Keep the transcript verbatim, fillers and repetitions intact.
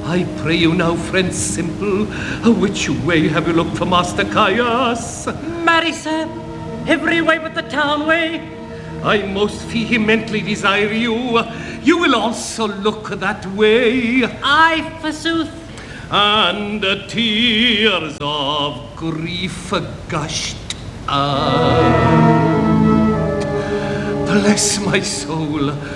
I pray you now, friend simple, which way have you looked for Master Caius? Marry, sir, every way but the town way. I most vehemently desire you. You will also look that way. Aye, forsooth. And tears of grief gushed out. Bless my soul.